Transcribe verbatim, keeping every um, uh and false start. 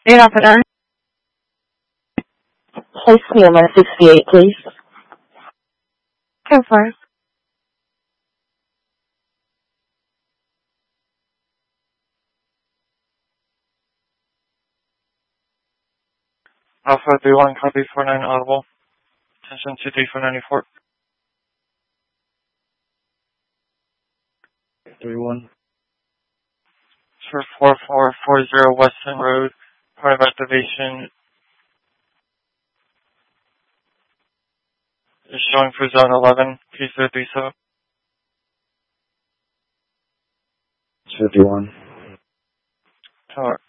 You're not gonna. Place me on my sixty-eight, please. Go for it. Alpha three one, copy four nine audible. Attention two three four ninety-four. three one. For four four four zero Weston Road, part of activation is showing for zone eleven, P zero three seven. fifty-one. Tower.